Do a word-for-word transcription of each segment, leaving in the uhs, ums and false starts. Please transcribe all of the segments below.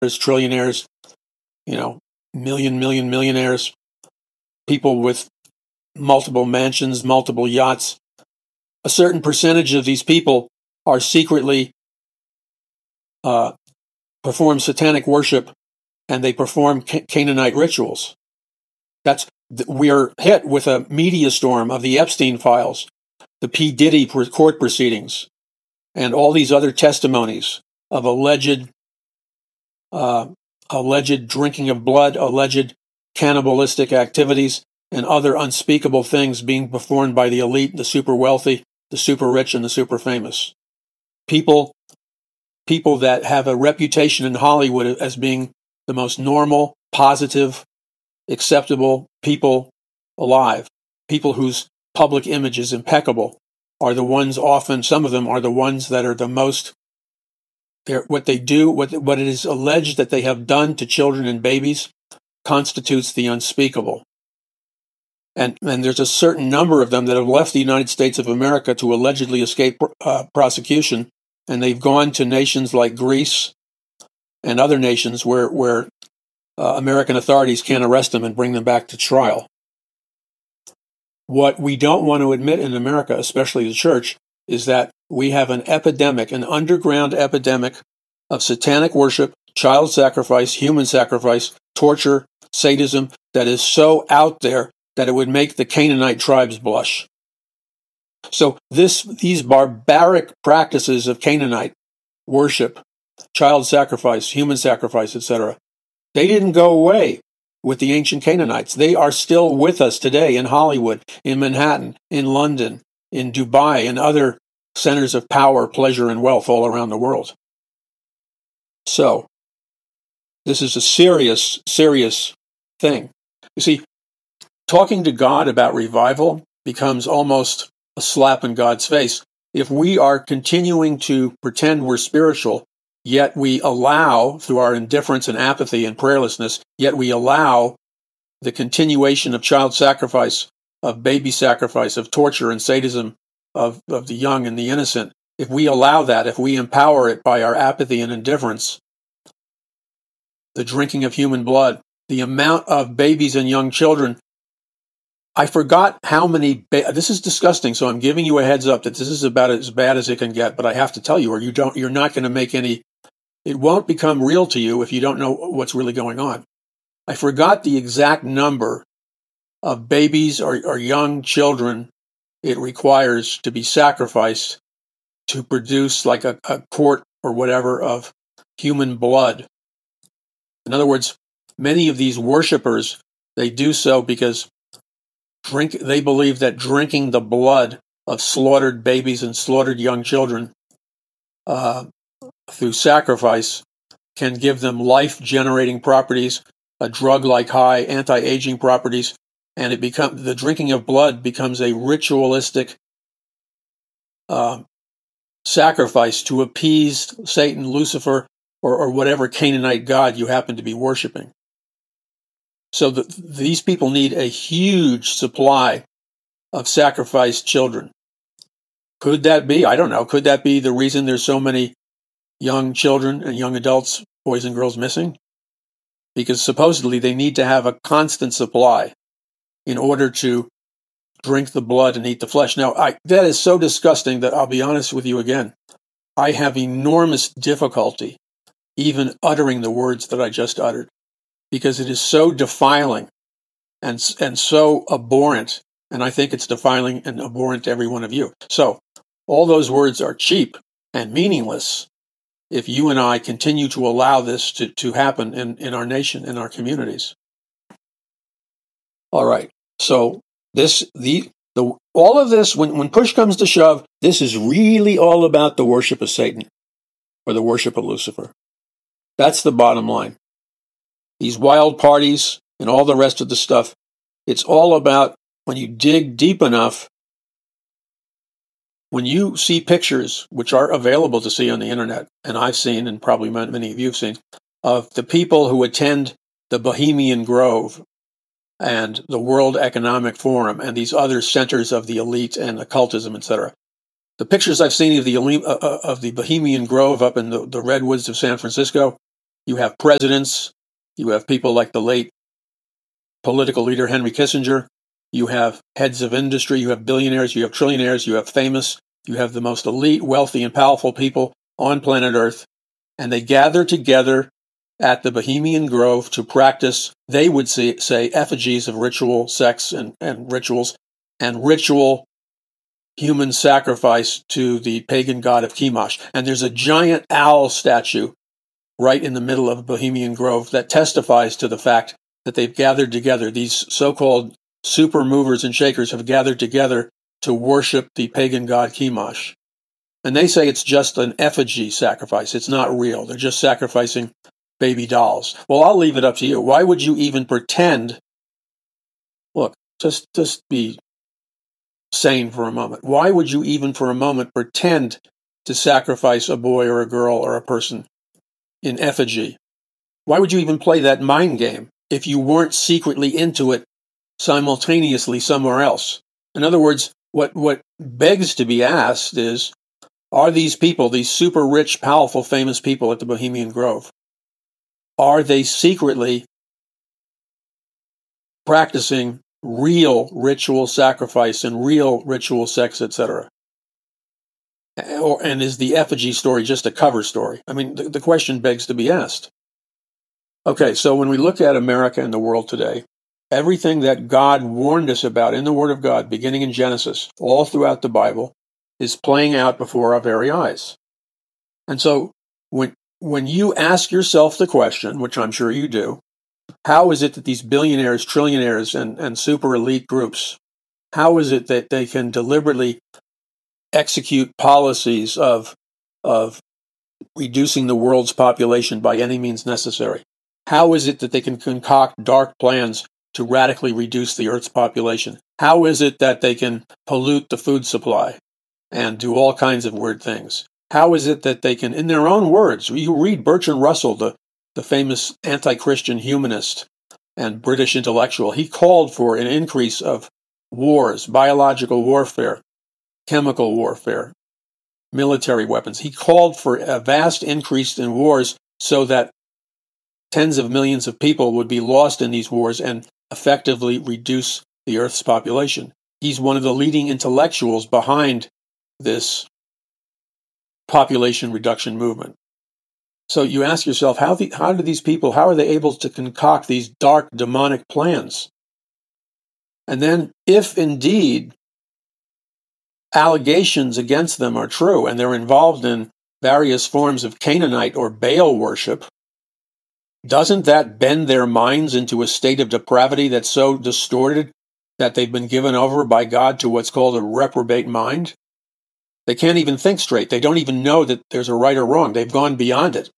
trillionaires, you know, million, million millionaires, people with multiple mansions, multiple yachts. A certain percentage of these people are secretly uh, perform satanic worship, and they perform Ca- Canaanite rituals. That's we are hit with a media storm of the Epstein files, the P. Diddy court proceedings, and all these other testimonies of alleged uh, alleged drinking of blood, alleged cannibalistic activities, and other unspeakable things being performed by the elite, the super wealthy, the super rich, and the super famous. People, people that have a reputation in Hollywood as being the most normal, positive, acceptable people alive, people whose public image is impeccable, are the ones often, some of them are the ones that are the most, they're, what they do, what, what it is alleged that they have done to children and babies constitutes the unspeakable. And, and there's a certain number of them that have left the United States of America to allegedly escape uh, prosecution, and they've gone to nations like Greece and other nations where, where uh, American authorities can't arrest them and bring them back to trial. What we don't want to admit in America, especially the church, is that we have an epidemic, an underground epidemic of satanic worship, child sacrifice, human sacrifice, torture, sadism that is so out there that it would make the Canaanite tribes blush. So this, these barbaric practices of Canaanite worship, child sacrifice, human sacrifice, et cetera, they didn't go away with the ancient Canaanites. They are still with us today in Hollywood, in Manhattan, in London, in Dubai, and other centers of power, pleasure, and wealth all around the world. So, this is a serious, serious thing. You see, talking to God about revival becomes almost a slap in God's face if we are continuing to pretend we're spiritual, yet we allow, through our indifference and apathy and prayerlessness, yet we allow the continuation of child sacrifice, of baby sacrifice, of torture and sadism of, of the young and the innocent. If we allow that, if we empower it by our apathy and indifference, the drinking of human blood, the amount of babies and young children. I forgot how many, ba- this is disgusting, so I'm giving you a heads up that this is about as bad as it can get, but I have to tell you, or you don't, you're not going to make any, it won't become real to you if you don't know what's really going on. I forgot the exact number of babies or, or young children it requires to be sacrificed to produce like a, a quart or whatever of human blood. In other words, many of these worshipers, they do so because drink. They believe that drinking the blood of slaughtered babies and slaughtered young children uh, through sacrifice can give them life-generating properties, a drug-like high, anti-aging properties, and it become the drinking of blood becomes a ritualistic uh, sacrifice to appease Satan, Lucifer, or, or whatever Canaanite god you happen to be worshiping. So the, these people need a huge supply of sacrificed children. Could that be? I don't know. Could that be the reason there's so many young children and young adults, boys and girls, missing? Because supposedly they need to have a constant supply in order to drink the blood and eat the flesh. Now, I, that is so disgusting that I'll be honest with you again. I have enormous difficulty even uttering the words that I just uttered, because it is so defiling and and so abhorrent, and I think it's defiling and abhorrent to every one of you. So all those words are cheap and meaningless if you and I continue to allow this to, to happen in, in our nation, in our communities. All right, so this the the all of this, when, when push comes to shove, this is really all about the worship of Satan or the worship of Lucifer. That's the bottom line. These wild parties and all the rest of the stuff, it's all about, when you dig deep enough, when you see pictures, which are available to see on the internet, and I've seen, and probably many of you have seen, of the people who attend the Bohemian Grove and the World Economic Forum and these other centers of the elite and occultism, et cetera. The pictures I've seen of the uh, of the Bohemian Grove up in the, the redwoods of San Francisco, You have presidents. You have people like the late political leader Henry Kissinger. You have heads of industry. You have billionaires. You have trillionaires. You have famous. You have the most elite, wealthy, and powerful people on planet Earth. And they gather together at the Bohemian Grove to practice, they would say, say effigies of ritual sex and, and rituals and ritual human sacrifice to the pagan god of Chemosh. And there's a giant owl statue right in the middle of Bohemian Grove that testifies to the fact that they've gathered together. These so-called super movers and shakers have gathered together to worship the pagan god Chemosh. And they say it's just an effigy sacrifice. It's not real. They're just sacrificing baby dolls. Well, I'll leave it up to you. Why would you even pretend? Look, just, just be sane for a moment. Why would you even for a moment pretend to sacrifice a boy or a girl or a person in effigy? Why would you even play that mind game if you weren't secretly into it simultaneously somewhere else? In other words, what, what begs to be asked is, are these people, these super rich, powerful, famous people at the Bohemian Grove, are they secretly practicing real ritual sacrifice and real ritual sex, et cetera? Or, and is the effigy story just a cover story? I mean, the, the question begs to be asked. Okay, so when we look at America and the world today, everything that God warned us about in the Word of God, beginning in Genesis, all throughout the Bible, is playing out before our very eyes. And so when when you ask yourself the question, which I'm sure you do, how is it that these billionaires, trillionaires, and, and super elite groups, how is it that they can deliberately execute policies of, of reducing the world's population by any means necessary? How is it that they can concoct dark plans to radically reduce the Earth's population? How is it that they can pollute the food supply and do all kinds of weird things? How is it that they can, in their own words, you read Bertrand Russell, the, the famous anti-Christian humanist and British intellectual, he called for an increase of wars, biological warfare, chemical warfare, military weapons. He called for a vast increase in wars so that tens of millions of people would be lost in these wars and effectively reduce the Earth's population. He's one of the leading intellectuals behind this population reduction movement. So you ask yourself, how, the, how do these people, how are they able to concoct these dark demonic plans? And then if indeed allegations against them are true and they're involved in various forms of Canaanite or Baal worship, doesn't that bend their minds into a state of depravity that's so distorted that they've been given over by God to what's called a reprobate mind? They can't even think straight. They don't even know that there's a right or wrong. They've gone beyond it.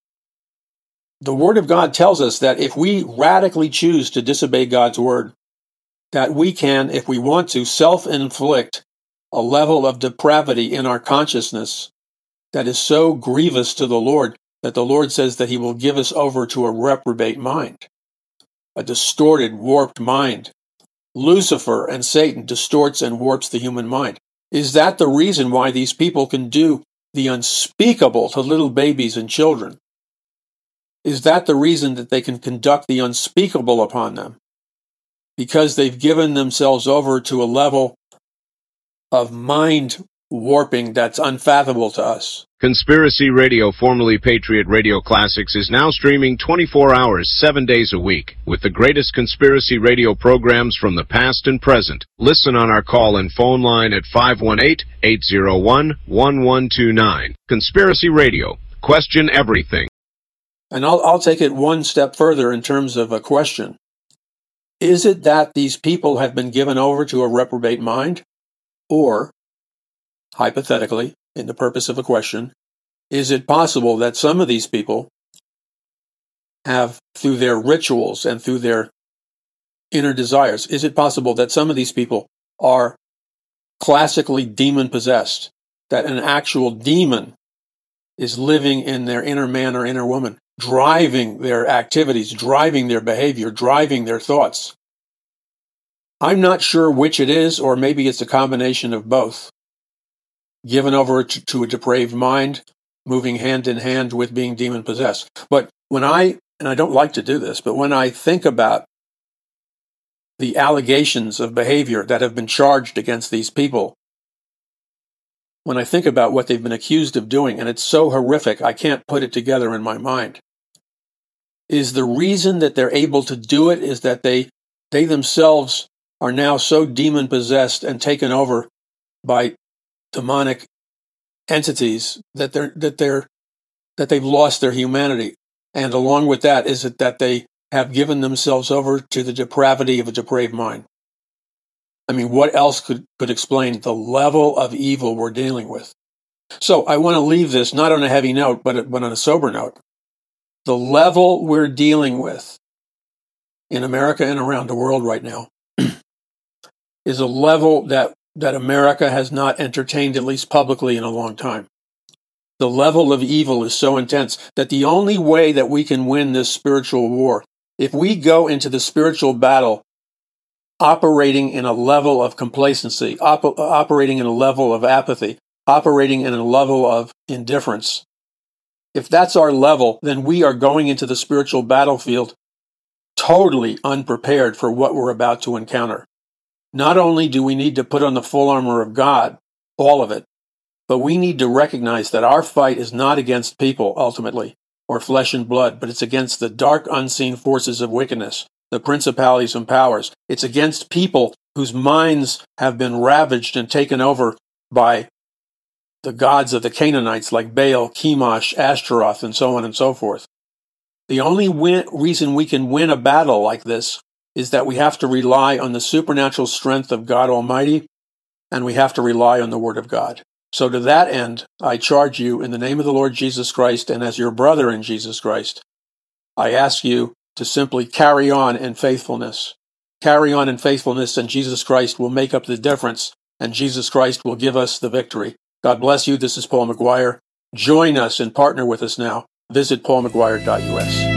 The Word of God tells us that if we radically choose to disobey God's Word, that we can, if we want to, self-inflict a level of depravity in our consciousness that is so grievous to the Lord that the Lord says that He will give us over to a reprobate mind, a distorted, warped mind. Lucifer and Satan distorts and warps the human mind. Is that the reason why these people can do the unspeakable to little babies and children? Is that the reason that they can conduct the unspeakable upon them? Because they've given themselves over to a level of mind warping that's unfathomable to us. Conspiracy Radio, formerly Patriot Radio Classics, is now streaming twenty-four hours, seven days a week, with the greatest conspiracy radio programs from the past and present. Listen on our call and phone line at five one eight, eight zero one, one one two nine. Conspiracy Radio. Question everything. And I'll, I'll take it one step further in terms of a question. Is it that these people have been given over to a reprobate mind? Or, hypothetically, in the purpose of a question, is it possible that some of these people have, through their rituals and through their inner desires, is it possible that some of these people are classically demon-possessed, that an actual demon is living in their inner man or inner woman, driving their activities, driving their behavior, driving their thoughts? I'm not sure which it is, or maybe it's a combination of both. Given over to, to a depraved mind, moving hand in hand with being demon-possessed. But when I, and I don't like to do this, but when I think about the allegations of behavior that have been charged against these people, when I think about what they've been accused of doing, and it's so horrific, I can't put it together in my mind, is the reason that they're able to do it is that they they themselves are now so demon-possessed and taken over by demonic entities that they're that they're that they've lost their humanity. And along with that is it that they have given themselves over to the depravity of a depraved mind. I mean, what else could, could explain the level of evil we're dealing with? So I want to leave this not on a heavy note, but, but on a sober note. The level we're dealing with in America and around the world right now is a level that, that America has not entertained, at least publicly, in a long time. The level of evil is so intense that the only way that we can win this spiritual war, if we go into the spiritual battle operating in a level of complacency, op- operating in a level of apathy, operating in a level of indifference, if that's our level, then we are going into the spiritual battlefield totally unprepared for what we're about to encounter. Not only do we need to put on the full armor of God, all of it, but we need to recognize that our fight is not against people, ultimately, or flesh and blood, but it's against the dark, unseen forces of wickedness, the principalities and powers. It's against people whose minds have been ravaged and taken over by the gods of the Canaanites like Baal, Chemosh, Ashtaroth, and so on and so forth. The only win- reason we can win a battle like this is that we have to rely on the supernatural strength of God Almighty, and we have to rely on the Word of God. So to that end, I charge you in the name of the Lord Jesus Christ and as your brother in Jesus Christ, I ask you to simply carry on in faithfulness. Carry on in faithfulness, and Jesus Christ will make up the difference, and Jesus Christ will give us the victory. God bless you. This is Paul McGuire. Join us and partner with us now. Visit paul mcguire dot u s.